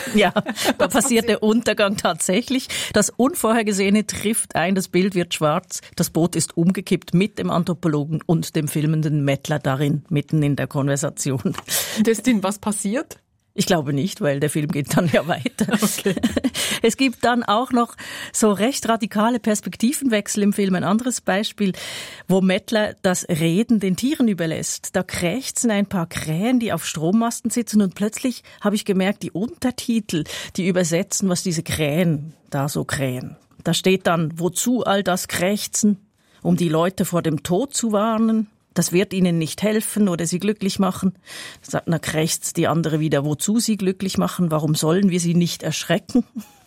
Ja, da passiert der Untergang tatsächlich. Das Unvorhergesehene trifft ein, das Bild wird schwarz, das Boot ist umgekippt mit dem Anthropologen und dem filmenden Mettler darin, mitten in der Konversation. Destin, was passiert? Ich glaube nicht, weil der Film geht dann ja weiter. Okay. Es gibt dann auch noch so recht radikale Perspektivenwechsel im Film. Ein anderes Beispiel, wo Mettler das Reden den Tieren überlässt. Da krächzen ein paar Krähen, die auf Strommasten sitzen und plötzlich habe ich gemerkt, die Untertitel, die übersetzen, was diese Krähen da so krähen. Da steht dann, wozu all das Krächzen? Um die Leute vor dem Tod zu warnen. Das wird ihnen nicht helfen oder sie glücklich machen. Da krächzt die andere wieder, wozu sie glücklich machen, warum sollen wir sie nicht erschrecken?